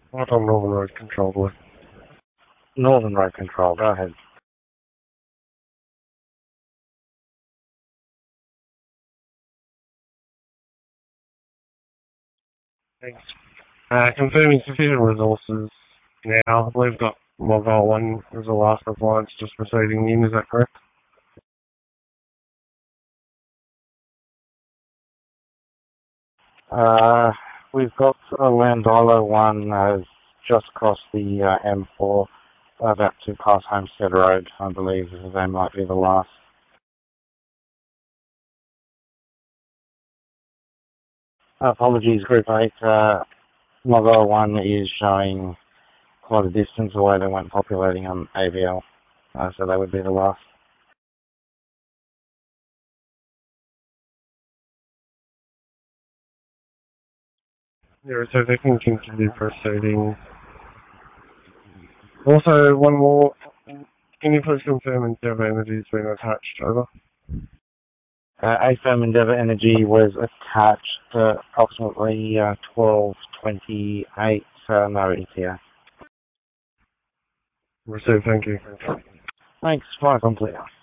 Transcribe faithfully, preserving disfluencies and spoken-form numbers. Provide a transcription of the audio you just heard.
Right on Northern Road Control, boy. Northern Road Control, go ahead. Thanks. Uh, confirming sufficient resources now. I believe got Mobile one as the last appliance just proceeding in, is that correct? Uh, we've got a Landolo one has just crossed the uh, M four, about to pass Homestead Road, I believe. They might be the last. Apologies, Group eight. Uh, Mobile one is showing quite a distance away. They weren't populating on A V L, uh, so they would be the last. Yeah, so they can continue proceeding. Also, one more. Can you please confirm Endeavour Energy has been attached? Over. Uh, A-Firm Endeavour Energy was attached uh, approximately uh, twelve twenty-eight, uh, no E T A. Received, thank you. Thanks, fire complete.